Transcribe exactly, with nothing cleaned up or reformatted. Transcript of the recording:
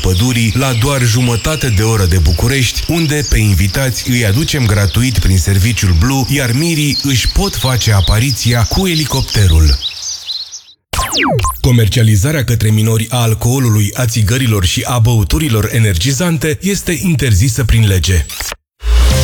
Pădurii, la doar jumătate de oră de București, unde pe invitați îi aducem gratuit prin serviciul Blue, iar mirii își pot face apariția cu elicopterul. Comercializarea către minori a alcoolului, a țigărilor și a băuturilor energizante este interzisă prin lege.